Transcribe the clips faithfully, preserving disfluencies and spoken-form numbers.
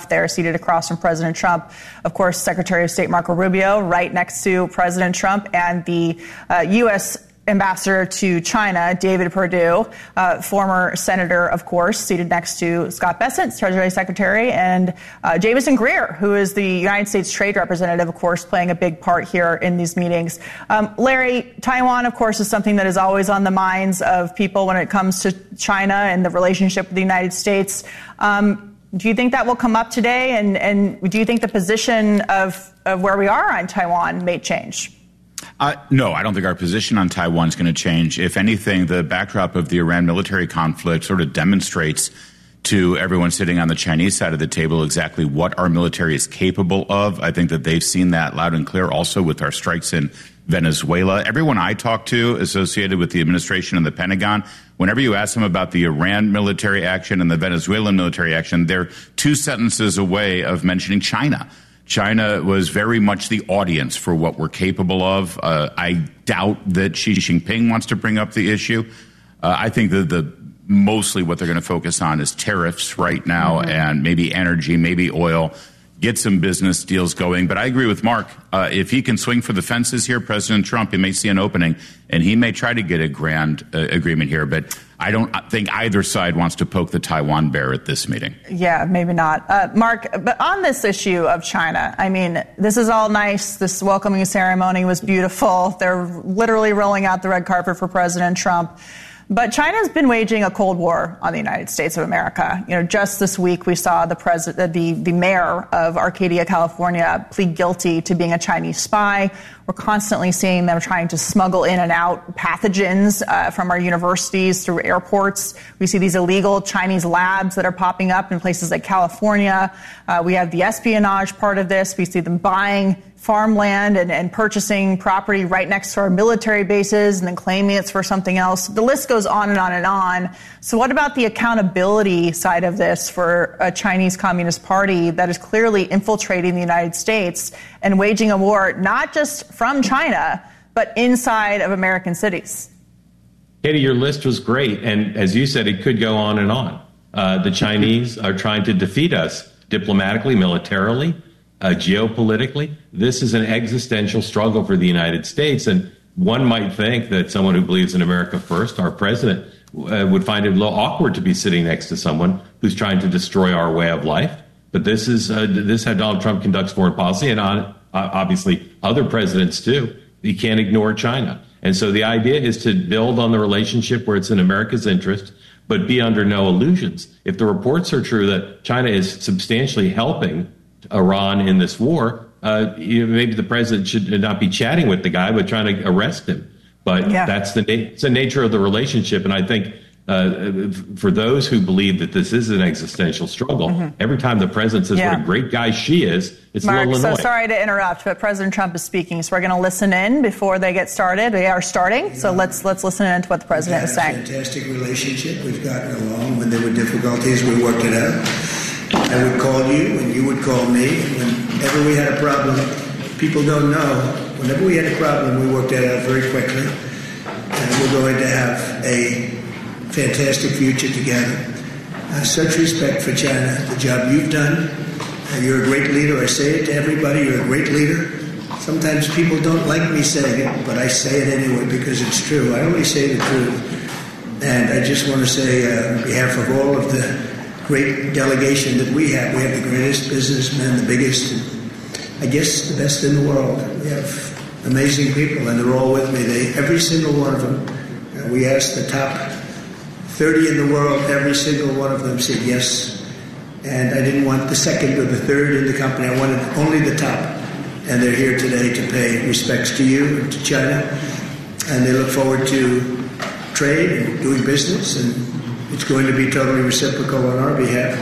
They're seated across from President Trump. Of course, Secretary of State Marco Rubio right next to President Trump, and the uh, U S Ambassador to China, David Perdue, uh, former senator, of course, seated next to Scott Bessent, Treasury Secretary, and uh, Jamieson Greer, who is the United States Trade Representative, of course, playing a big part here in these meetings. Um, Larry, Taiwan, of course, is something that is always on the minds of people when it comes to China and the relationship with the United States. Um, do you think that will come up today? And, and do you think the position of, of where we are on Taiwan may change? Uh, no, I don't think our position on Taiwan is going to change. If anything, the backdrop of the Iran military conflict sort of demonstrates to everyone sitting on the Chinese side of the table exactly what our military is capable of. I think that they've seen that loud and clear also with our strikes in Venezuela. Everyone I talk to associated with the administration and the Pentagon, whenever you ask them about the Iran military action and the Venezuelan military action, they're two sentences away of mentioning China. China was very much the audience for what we're capable of. Uh, I doubt that Xi Jinping wants to bring up the issue. Uh, I think that the mostly what they're going to focus on is tariffs right now, mm-hmm. and maybe energy, maybe oil, get some business deals going. But I agree with Mark. Uh, if he can swing for the fences here, President Trump, he may see an opening, and he may try to get a grand uh, agreement here. But I don't think either side wants to poke the Taiwan bear at this meeting. Yeah, maybe not. Uh, Mark, but on this issue of China, I mean, this is all nice. This welcoming ceremony was beautiful. They're literally rolling out the red carpet for President Trump. But China's been waging a Cold War on the United States of America. You know, just this week we saw the president, the, the mayor of Arcadia, California, plead guilty to being a Chinese spy. We're constantly seeing them trying to smuggle in and out pathogens uh, from our universities through airports. We see these illegal Chinese labs that are popping up in places like California. Uh, we have the espionage part of this. We see them buying farmland and, and purchasing property right next to our military bases and then claiming it's for something else. The list goes on and on and on. So what about the accountability side of this for a Chinese Communist Party that is clearly infiltrating the United States and waging a war not just from China, but inside of American cities? Katie, your list was great. And as you said, it could go on and on. Uh, the Chinese are trying to defeat us diplomatically, militarily, Uh, geopolitically. This is an existential struggle for the United States. And one might think that someone who believes in America first, our president, uh, would find it a little awkward to be sitting next to someone who's trying to destroy our way of life. But this is uh, this is how Donald Trump conducts foreign policy, and on, uh, obviously other presidents too. You can't ignore China. And so the idea is to build on the relationship where it's in America's interest, but be under no illusions. If the reports are true that China is substantially helping Iran in this war, uh, you know, maybe the president should not be chatting with the guy, but trying to arrest him. But yeah. that's the, na- it's the nature of the relationship. And I think uh, for those who believe that this is an existential struggle, mm-hmm. every time the president says yeah. what a great guy she is, it's Mark, a little annoying. So sorry to interrupt, but President Trump is speaking, so we're going to listen in before they get started. They are starting, you so know, let's let's listen in to what the president is saying. Fantastic relationship. We've gotten along. When there were difficulties, we worked it out. I would call you, and you would call me. Whenever we had a problem, people don't know. Whenever we had a problem, we worked that out very quickly. And we're going to have a fantastic future together. Uh, such respect for China, the job you've done. Uh, you're a great leader. I say it to everybody. You're a great leader. Sometimes people don't like me saying it, but I say it anyway because it's true. I only say the truth. And I just want to say, uh, on behalf of all of the great delegation that we have. We have the greatest businessmen, the biggest, I guess the best in the world. We have amazing people, and they're all with me. They, every single one of them. Uh, we asked the top thirty in the world. Every single one of them said yes. And I didn't want the second or the third in the company. I wanted only the top. And they're here today to pay respects to you and to China. And they look forward to trade and doing business, and it's going to be totally reciprocal on our behalf.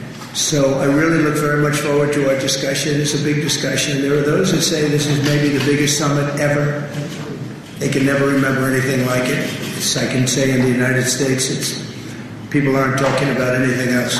So I really look very much forward to our discussion. It's a big discussion. There are those that say this is maybe the biggest summit ever. They can never remember anything like it. It's, I can say in the United States, it's people aren't talking about anything else.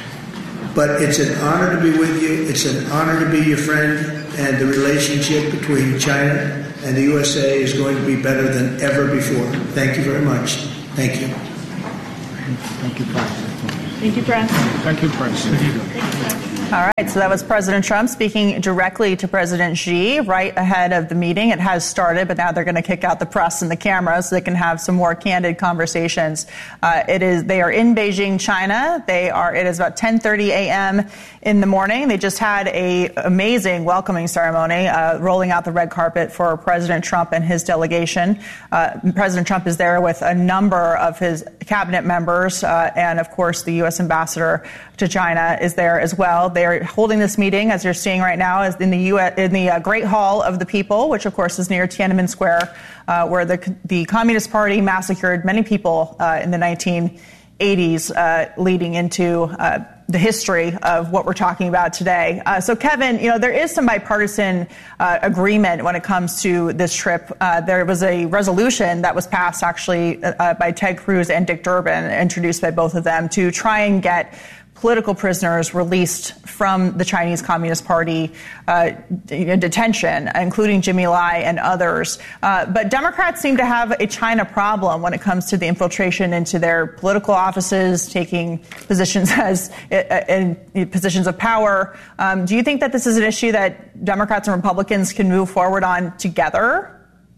But it's an honor to be with you. It's an honor to be your friend. And the relationship between China and the U S A is going to be better than ever before. Thank you very much. Thank you. Thank you, President. Thank you, President. Thank you, President. All right, so that was President Trump speaking directly to President Xi right ahead of the meeting. It has started, but now they're going to kick out the press and the cameras so they can have some more candid conversations. Uh, it is they are in Beijing, China. They are. It is about ten thirty a.m. in the morning. They just had a amazing welcoming ceremony, uh, rolling out the red carpet for President Trump and his delegation. Uh, President Trump is there with a number of his cabinet members, uh, and of course the U S ambassador to China is there as well. They're holding this meeting, as you're seeing right now, is in the U S, in the uh, Great Hall of the People, which of course is near Tiananmen Square, uh, where the the Communist Party massacred many people uh, in the nineteen eighties, uh, leading into uh, the history of what we're talking about today. Uh, so, Kevin, you know, there is some bipartisan uh, agreement when it comes to this trip. Uh, there was a resolution that was passed, actually, uh, by Ted Cruz and Dick Durbin, introduced by both of them, to try and get political prisoners released from the Chinese Communist Party uh, detention, including Jimmy Lai and others. Uh, but Democrats seem to have a China problem when it comes to the infiltration into their political offices, taking positions as in, in positions of power. Um, do you think that this is an issue that Democrats and Republicans can move forward on together?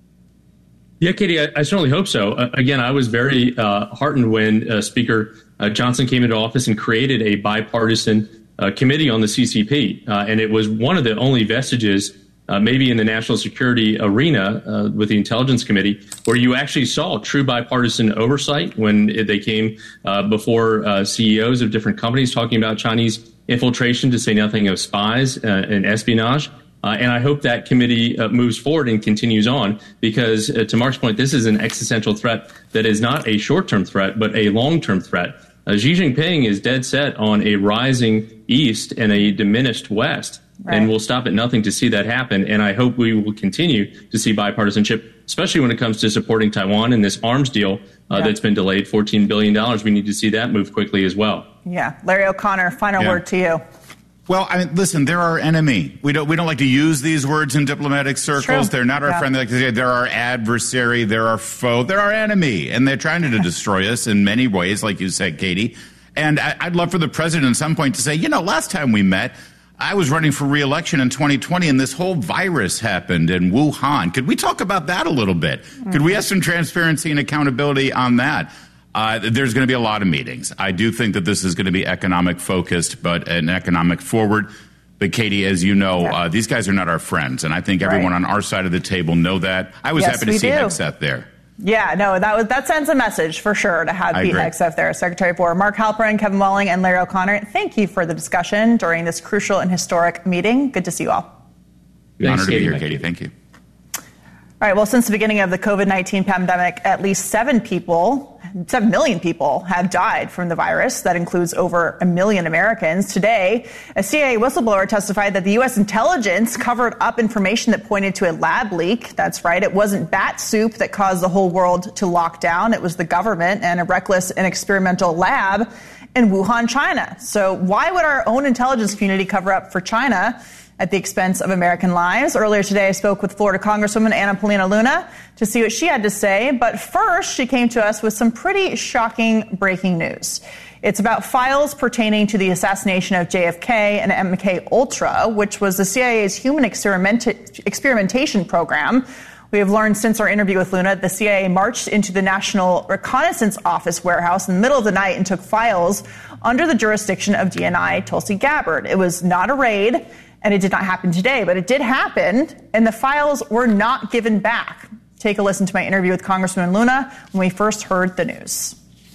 Yeah, Katie, I, I certainly hope so. Uh, again, I was very uh, heartened when uh, Speaker uh, Johnson came into office and created a bipartisan uh, committee on the C C P. Uh, and it was one of the only vestiges, uh, maybe in the national security arena uh, with the Intelligence Committee, where you actually saw true bipartisan oversight when it, they came uh, before uh, C E Os of different companies talking about Chinese infiltration, to say nothing of spies uh, and espionage. Uh, and I hope that committee uh, moves forward and continues on, because uh, to Mark's point, this is an existential threat that is not a short-term threat, but a long-term threat. Uh, Xi Jinping is dead set on a rising East and a diminished West, right. And we'll stop at nothing to see that happen. And I hope we will continue to see bipartisanship, especially when it comes to supporting Taiwan in this arms deal uh, yeah. that's been delayed, fourteen billion dollars. We need to see that move quickly as well. Yeah. Larry O'Connor, final yeah. word to you. Well, I mean, listen, they're our enemy. We don't we don't like to use these words in diplomatic circles. True. They're not our yeah. friend. They like to say they're our adversary. They're our foe. They're our enemy. And they're trying to destroy us in many ways, like you said, Katie. And I, I'd love for the president at some point to say, you know, last time we met, I was running for re-election in twenty twenty, and this whole virus happened in Wuhan. Could we talk about that a little bit? Mm-hmm. Could we have some transparency and accountability on that? Uh, there's going to be a lot of meetings. I do think that this is going to be economic focused, but an economic forward. But Katie, as you know, yeah. uh, these guys are not our friends. And I think everyone right. on our side of the table know that. I was yes, happy to see do. Hegseth there. Yeah, no, that was that sends a message for sure to have Pete Hegseth there. Secretary of War Mark Halperin, Kevin Welling, and Larry O'Connor, thank you for the discussion during this crucial and historic meeting. Good to see you all. Thanks, Honored to be here, Katie. Thank you. All right, well, since the beginning of the COVID nineteen pandemic, at least seven people, seven million people have died from the virus. That includes over a million Americans. Today, a C I A whistleblower testified that the U S intelligence covered up information that pointed to a lab leak. That's right. It wasn't bat soup that caused the whole world to lock down. It was the government and a reckless and experimental lab in Wuhan, China. So why would our own intelligence community cover up for China at the expense of American lives? Earlier today, I spoke with Florida Congresswoman Anna Paulina Luna to see what she had to say. But first, she came to us with some pretty shocking breaking news. It's about files pertaining to the assassination of J F K and M K Ultra, which was the C I A's human experiment- experimentation program. We have learned since our interview with Luna, the C I A marched into the National Reconnaissance Office warehouse in the middle of the night and took files under the jurisdiction of D N I Tulsi Gabbard. It was not a raid, and it did not happen today, but it did happen, and the files were not given back. Take a listen to my interview with Congresswoman Luna when we first heard the news.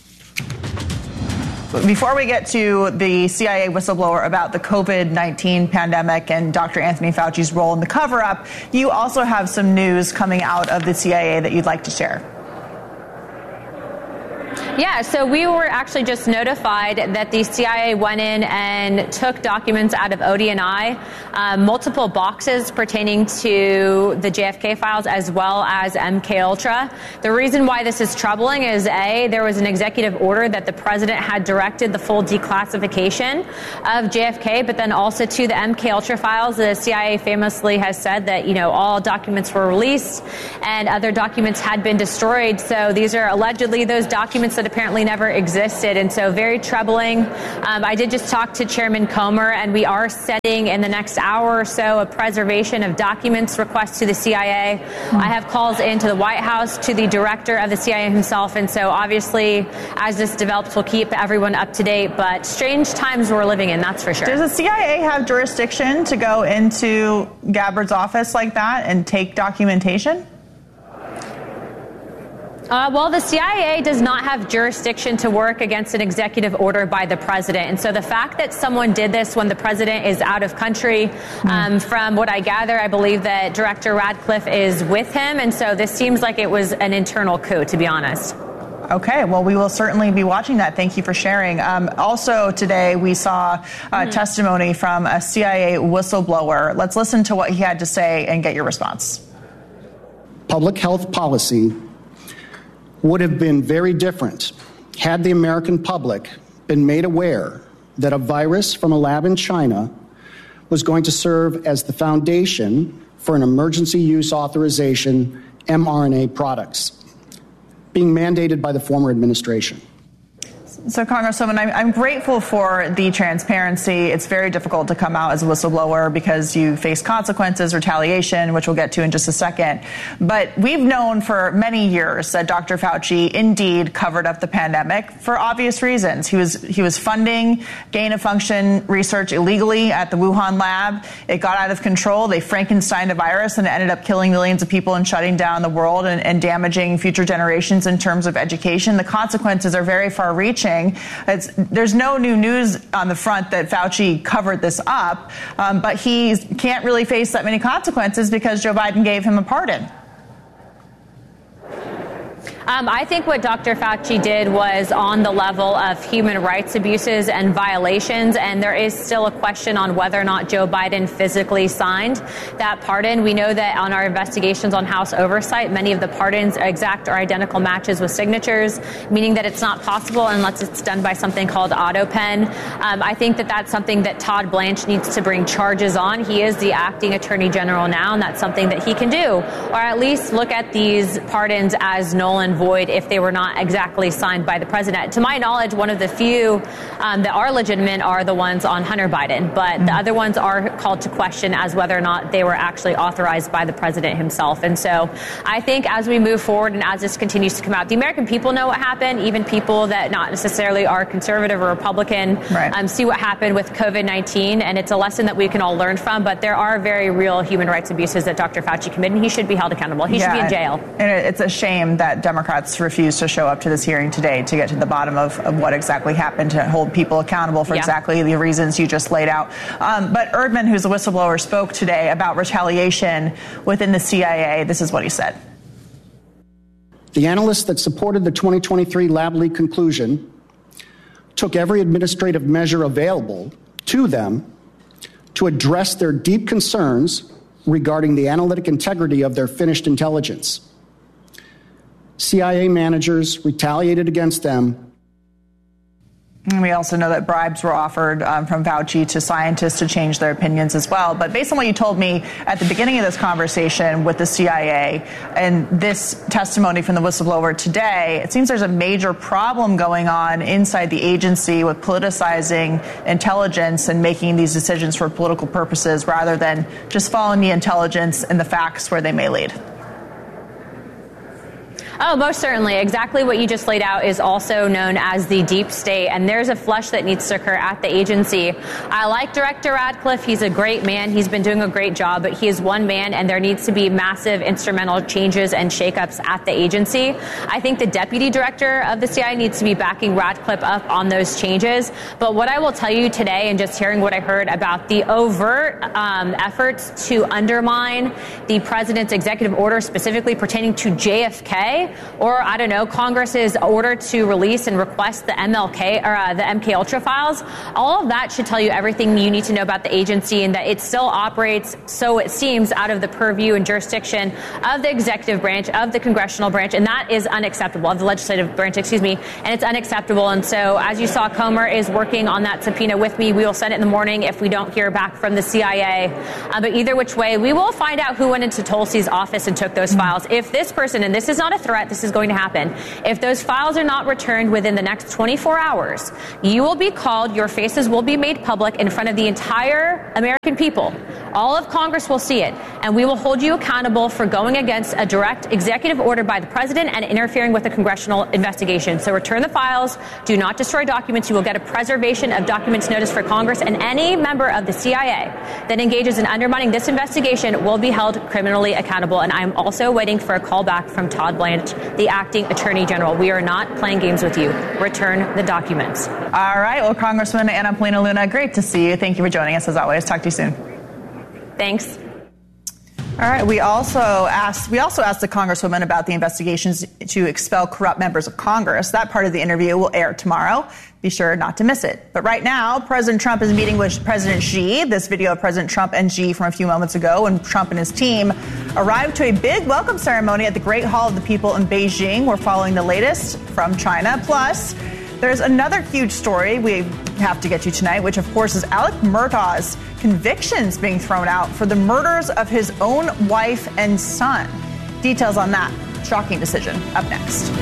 Before we get to the C I A whistleblower about the COVID nineteen pandemic and Doctor Anthony Fauci's role in the cover-up, you also have some news coming out of the C I A that you'd like to share. Yeah, so we were actually just notified that the C I A went in and took documents out of O D N I, um, multiple boxes pertaining to the J F K files as well as M K Ultra. The reason why this is troubling is, A, there was an executive order that the president had directed the full declassification of J F K, but then also to the M K Ultra files. The C I A famously has said that, you know, all documents were released and other documents had been destroyed. So these are allegedly those documents that that apparently never existed. And so very troubling. Um, I did just talk to Chairman Comer, and we are setting in the next hour or so a preservation of documents request to the C I A. Mm-hmm. I have calls into the White House, to the director of the C I A himself. And so obviously, as this develops, we'll keep everyone up to date. But strange times we're living in, that's for sure. Does the C I A have jurisdiction to go into Gabbard's office like that and take documentation? Uh, well, the C I A does not have jurisdiction to work against an executive order by the president. And so the fact that someone did this when the president is out of country, mm. um, from what I gather, I believe that Director Radcliffe is with him. And so this seems like it was an internal coup, to be honest. Okay, well, we will certainly be watching that. Thank you for sharing. Um, also today, we saw uh, mm. testimony from a C I A whistleblower. Let's listen to what he had to say and get your response. Public health policy would have been very different had the American public been made aware that a virus from a lab in China was going to serve as the foundation for an emergency use authorization mRNA products being mandated by the former administration. So, Congresswoman, I'm, I'm grateful for the transparency. It's very difficult to come out as a whistleblower because you face consequences, retaliation, which we'll get to in just a second. But we've known for many years that Doctor Fauci indeed covered up the pandemic for obvious reasons. He was he was funding gain-of-function research illegally at the Wuhan lab. It got out of control. They Frankensteined a virus and it ended up killing millions of people and shutting down the world and, and damaging future generations in terms of education. The consequences are very far-reaching. It's, there's no new news on the front that Fauci covered this up, um, but he can't really face that many consequences because Joe Biden gave him a pardon. Um, I think what Doctor Fauci did was on the level of human rights abuses and violations, and there is still a question on whether or not Joe Biden physically signed that pardon. We know that on our investigations on House oversight, many of the pardons are exact or identical matches with signatures, meaning that it's not possible unless it's done by something called AutoPen. Um, I think that that's something that Todd Blanche needs to bring charges on. He is the acting attorney general now, and that's something that he can do, or at least look at these pardons as null and void if they were not exactly signed by the president. To my knowledge, one of the few um, that are legitimate are the ones on Hunter Biden, but mm-hmm. the other ones are called to question as whether or not they were actually authorized by the president himself. And so I think as we move forward and as this continues to come out, the American people know what happened, even people that not necessarily are conservative or Republican, right. um, see what happened with COVID nineteen, and it's a lesson that we can all learn from, but there are very real human rights abuses that Doctor Fauci committed, and he should be held accountable. He yeah, should be in jail. And it's a shame that Democrats refused to show up to this hearing today to get to the bottom of, of what exactly happened, to hold people accountable for yeah. exactly the reasons you just laid out. Um, but Erdman, who's a whistleblower, spoke today about retaliation within the C I A. This is what he said. The analysts that supported the twenty twenty-three lab leak conclusion took every administrative measure available to them to address their deep concerns regarding the analytic integrity of their finished intelligence. C I A managers retaliated against them. And we also know that bribes were offered um, from Fauci to scientists to change their opinions as well. But based on what you told me at the beginning of this conversation with the C I A and this testimony from the whistleblower today, it seems there's a major problem going on inside the agency with politicizing intelligence and making these decisions for political purposes rather than just following the intelligence and the facts where they may lead. Oh, most certainly. Exactly what you just laid out is also known as the deep state, and there's a flush that needs to occur at the agency. I like Director Radcliffe. He's a great man. He's been doing a great job, but he is one man, and there needs to be massive instrumental changes and shakeups at the agency. I think the deputy director of the C I A needs to be backing Radcliffe up on those changes. But what I will tell you today, and just hearing what I heard about the overt um, efforts to undermine the president's executive order specifically pertaining to J F K, or, I don't know, Congress's order to release and request the M L K or uh, the M K Ultra files, all of that should tell you everything you need to know about the agency, and that it still operates, so it seems, out of the purview and jurisdiction of the executive branch, of the congressional branch, and that is unacceptable, of the legislative branch, excuse me, and it's unacceptable. And so, as you saw, Comer is working on that subpoena with me. We will send it in the morning if we don't hear back from the C I A. Uh, but either which way, we will find out who went into Tulsi's office and took those files. If this person, and this is not a threat, threat this is going to happen. If those files are not returned within the next twenty-four hours, you will be called, your faces will be made public in front of the entire American people. All of Congress will see it, and we will hold you accountable for going against a direct executive order by the president and interfering with a congressional investigation. So return the files. Do not destroy documents. You will get a preservation of documents notice for Congress, and any member of the C I A that engages in undermining this investigation will be held criminally accountable. And I am also waiting for a call back from Todd Blanche, the acting attorney general. We are not playing games with you. Return the documents. All right. Well, Congresswoman Anna Paulina Luna, great to see you. Thank you for joining us as always. Talk to you soon. Thanks. All right. We also asked we also asked the Congresswoman about the investigations to expel corrupt members of Congress. That part of the interview will air tomorrow. Be sure not to miss it. But right now, President Trump is meeting with President Xi. This video of President Trump and Xi from a few moments ago when Trump and his team arrived to a big welcome ceremony at the Great Hall of the People in Beijing. We're following the latest from China. Plus, there's another huge story we have to get to tonight, which, of course, is Alec Murdaugh's convictions being thrown out for the murders of his own wife and son. Details on that shocking decision up next.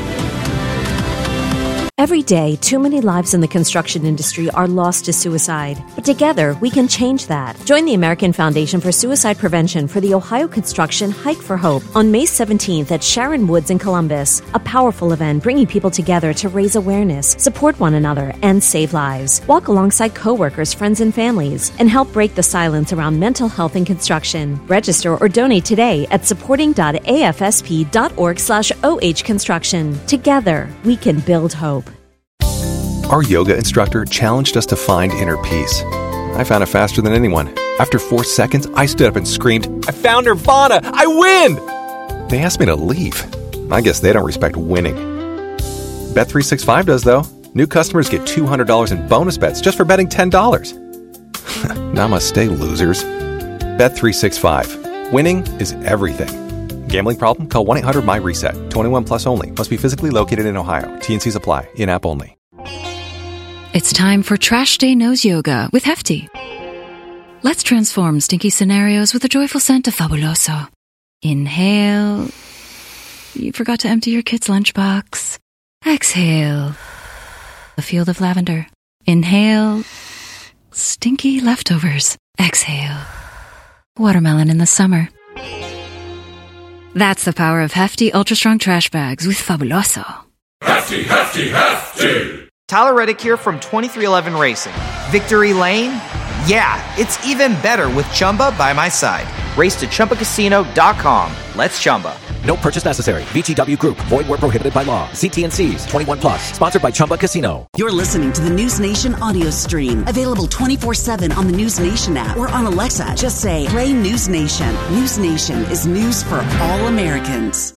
Every day, too many lives in the construction industry are lost to suicide. But together, we can change that. Join the American Foundation for Suicide Prevention for the Ohio Construction Hike for Hope on May seventeenth at Sharon Woods in Columbus. A powerful event bringing people together to raise awareness, support one another, and save lives. Walk alongside coworkers, friends, and families, and help break the silence around mental health in construction. Register or donate today at supporting.afsp.org slash OH construction. Together, we can build hope. Our yoga instructor challenged us to find inner peace. I found it faster than anyone. After four seconds, I stood up and screamed, "I found Nirvana! I win!" They asked me to leave. I guess they don't respect winning. Bet three sixty-five does, though. New customers get two hundred dollars in bonus bets just for betting ten dollars. Namaste, losers. Bet three sixty-five. Winning is everything. Gambling problem? Call one eight hundred my reset. twenty-one plus only. Must be physically located in Ohio. T N Cs apply. In-app only. It's time for Trash Day Nose Yoga with Hefty. Let's transform stinky scenarios with a joyful scent of Fabuloso. Inhale. You forgot to empty your kid's lunchbox. Exhale. A field of lavender. Inhale. Stinky leftovers. Exhale. Watermelon in the summer. That's the power of Hefty Ultra Strong Trash Bags with Fabuloso. Hefty, Hefty, Hefty! Tyler Reddick here from twenty-three eleven Racing. Victory Lane? Yeah, it's even better with Chumba by my side. Race to Chumba Casino dot com. Let's Chumba. No purchase necessary. V G W Group. Void where prohibited by law. See T N Cs. twenty-one plus. Sponsored by Chumba Casino. You're listening to the News Nation audio stream. Available twenty-four seven on the News Nation app or on Alexa. Just say, play News Nation. News Nation is news for all Americans.